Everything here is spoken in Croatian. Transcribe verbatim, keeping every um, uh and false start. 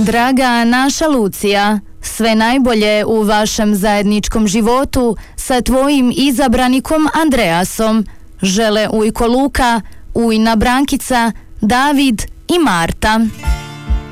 Draga naša Lucija, sve najbolje u vašem zajedničkom životu sa tvojim izabranikom Andreasom. Žele ujko Luka, ujna Brankica, David i Marta.